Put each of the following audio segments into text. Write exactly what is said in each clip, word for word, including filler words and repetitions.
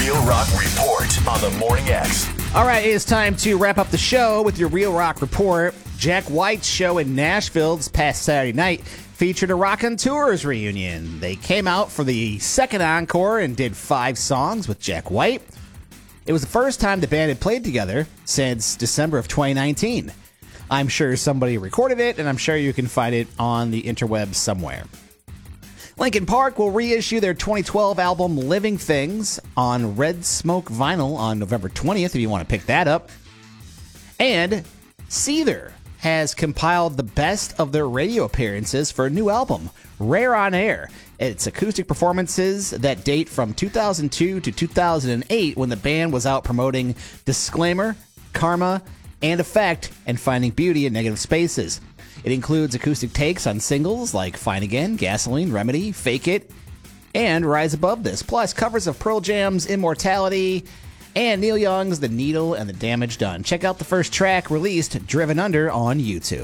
Real Rock Report on the Morning X. All right, it's time to wrap up the show with your Real Rock Report. Jack White's show in Nashville this past Saturday night featured a Rockin' Tours reunion. They came out for the second encore and did five songs with Jack White. It was the first time the band had played together since December of twenty nineteen. I'm sure somebody recorded it, and I'm sure you can find it on the interwebs somewhere. Linkin Park will reissue their twenty twelve album Living Things on Red Smoke vinyl on November twentieth if you want to pick that up. And Seether has compiled the best of their radio appearances for a new album, Rare on Air. It's acoustic performances that date from two thousand two to two thousand eight when the band was out promoting Disclaimer, Karma, and Effect, and finding beauty in negative spaces. It includes acoustic takes on singles like Fine Again, Gasoline, Remedy, Fake It, and Rise Above This, plus covers of Pearl Jam's Immortality and Neil Young's The Needle and the Damage Done. Check out the first track released, Driven Under, on YouTube.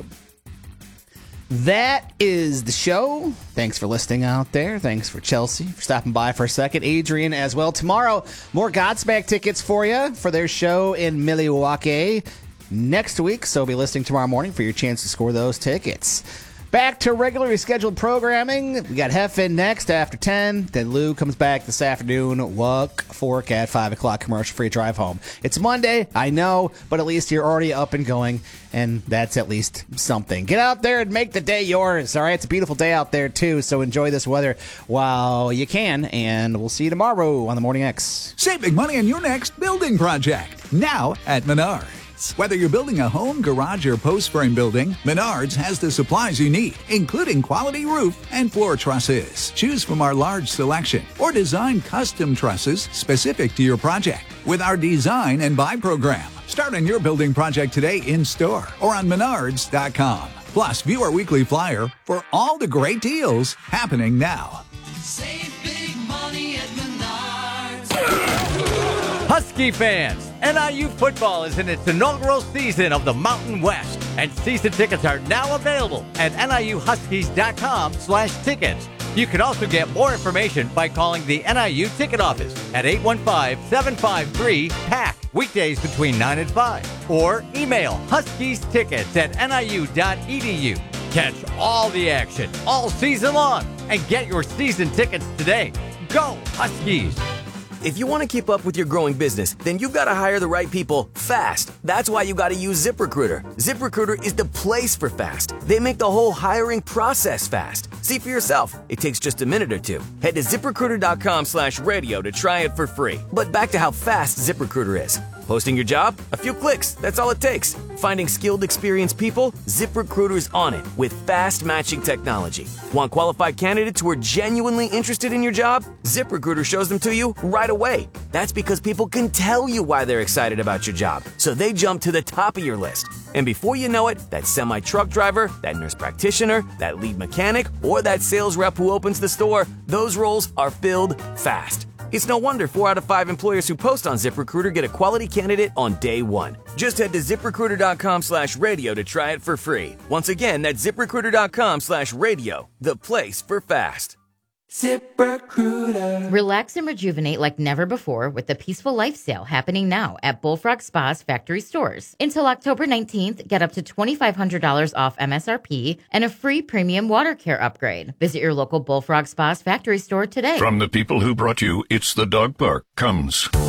That is the show. Thanks for listening out there. Thanks for Chelsea for stopping by for a second. Adrian as well. Tomorrow, more Godsmack tickets for you for their show in Milwaukee next week. So be listening tomorrow morning for your chance to score those tickets. Back to regularly scheduled programming. We got Heffen next after ten. Then Lou comes back this afternoon. Wuck Fork at five o'clock. Commercial-free drive home. It's Monday, I know, but at least you're already up and going, and that's at least something. Get out there and make the day yours, all right? It's a beautiful day out there, too, so enjoy this weather while you can, and we'll see you tomorrow on the Morning X. Save big money on your next building project, now at Menards. Whether you're building a home, garage, or post-frame building, Menards has the supplies you need, including quality roof and floor trusses. Choose from our large selection or design custom trusses specific to your project with our Design and Buy program. Start on your building project today in-store or on menards dot com. Plus, view our weekly flyer for all the great deals happening now. Save big money at Menards. Husky fans, N I U football is in its inaugural season of the Mountain West, and season tickets are now available at N I U Huskies dot com slash tickets. You can also get more information by calling the N I U ticket office at eight one five, seven five three, P A C, weekdays between nine and five, or email huskies tickets at N I U dot E D U. Catch all the action all season long and get your season tickets today. Go Huskies! If you want to keep up with your growing business, then you've got to hire the right people fast. That's why you got to use ZipRecruiter. ZipRecruiter is the place for fast. They make the whole hiring process fast. See for yourself. It takes just a minute or two. Head to ZipRecruiter dot com slash radio to try it for free. But back to how fast ZipRecruiter is. Posting your job? A few clicks. That's all it takes. Finding skilled, experienced people? ZipRecruiter's on it with fast matching technology. Want qualified candidates who are genuinely interested in your job? ZipRecruiter shows them to you right away. That's because people can tell you why they're excited about your job, so they jump to the top of your list. And before you know it, that semi-truck driver, that nurse practitioner, that lead mechanic, or that sales rep who opens the store, those roles are filled fast. It's no wonder four out of five employers who post on ZipRecruiter get a quality candidate on day one. Just head to ZipRecruiter dot com slash radio to try it for free. Once again, that's ZipRecruiter dot com slash radio, the place for fast. ZipRecruiter. Relax and rejuvenate like never before with the Peaceful Life sale happening now at Bullfrog Spa's factory stores. Until October nineteenth, get up to twenty-five hundred dollars off M S R P and a free premium water care upgrade. Visit your local Bullfrog Spa's factory store today. From the people who brought you It's the Dog Park comes